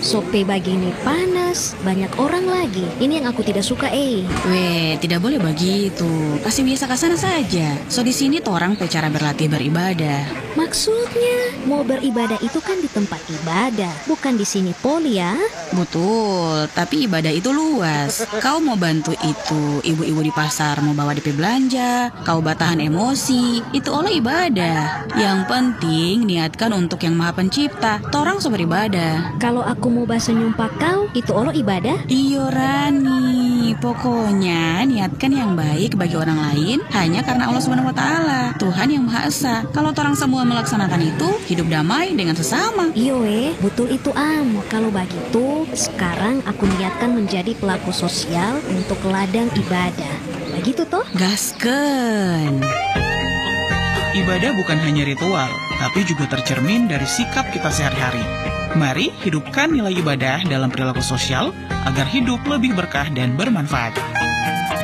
Sope begini panas, banyak orang lagi. Ini yang aku tidak suka, Weh, tidak boleh begitu. Kasih biasa ke sana saja. So di sini torang cara berlatih beribadah. Maksudnya, mau beribadah itu kan di tempat ibadah, bukan di sini poli ya. Betul, tapi ibadah itu luas. Kau mau bantu itu, ibu-ibu di pasar mau bawa DP belanja, kau batahan emosi, itu oleh ibadah. Yang penting niatkan untuk yang Maha Pencipta. Torang so beribadah. Kalau aku mau bahasa nyumpah kau, itu olo ibadah? Iyo Rani, pokoknya niatkan yang baik bagi orang lain hanya karena Allah Subhanahu Wa Taala, Tuhan yang Maha Esa. Kalau torang semua melaksanakan itu, hidup damai dengan sesama. Iyo betul itu Kalau begitu, sekarang aku niatkan menjadi pelaku sosial untuk ladang ibadah. Begitu toh? Gasken. Ibadah bukan hanya ritual, tapi juga tercermin dari sikap kita sehari-hari. Mari hidupkan nilai ibadah dalam perilaku sosial agar hidup lebih berkah dan bermanfaat.